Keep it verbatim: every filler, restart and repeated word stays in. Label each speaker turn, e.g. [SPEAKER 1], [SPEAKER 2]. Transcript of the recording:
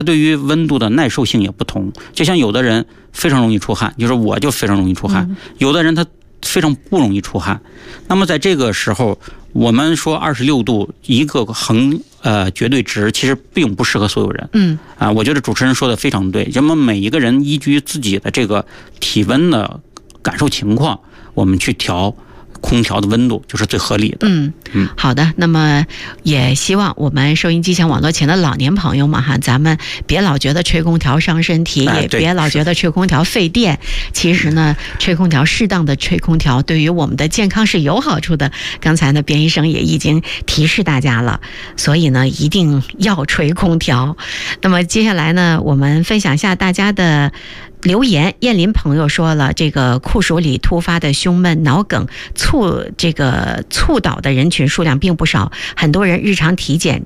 [SPEAKER 1] 对于温度的耐受性也不同，就像有的人非常容易出汗，就是我就非常容易出汗，嗯、有的人他非常不容易出汗。那么在这个时候，我们说二十六度一个恒呃绝对值，其实并不适合所有人。嗯啊，我觉得主持人说的非常对，那么每一个人依据自己的这个体温的感受情况，我们去调空调的温度就是最合理的。
[SPEAKER 2] 嗯嗯，好的。那么也希望我们收音机前网络前的老年朋友们哈，咱们别老觉得吹空调伤身体，
[SPEAKER 1] 哎、
[SPEAKER 2] 也别老觉得吹空调费电。其实呢，吹空调适当的吹空调对于我们的健康是有好处的。刚才呢，边医生也已经提示大家了，所以呢，一定要吹空调。那么接下来呢，我们分享一下大家的留言。燕林朋友说了，这个酷暑里突发的胸闷、脑梗、猝这个猝倒的人群数量并不少，很多人日常体检